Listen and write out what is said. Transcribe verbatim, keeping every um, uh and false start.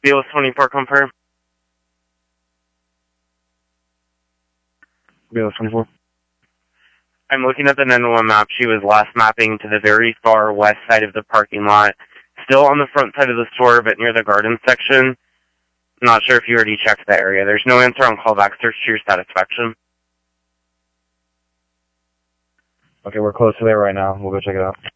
B O S twenty-four, confirm. B O S twenty-four. I'm looking at the nine one one map. She was last mapping to the very far west side of the parking lot. Still on the front side of the store, but near the garden section. Not sure if you already checked that area. There's no answer on callback search to your satisfaction. Okay, we're close to there right now. We'll go check it out.